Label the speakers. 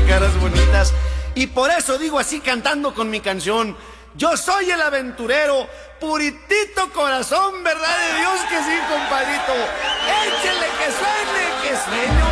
Speaker 1: caras bonitas. Y por eso digo así cantando con mi canción: yo soy el aventurero, puritito corazón, verdad de Dios que sí, compadrito. Échele que suene,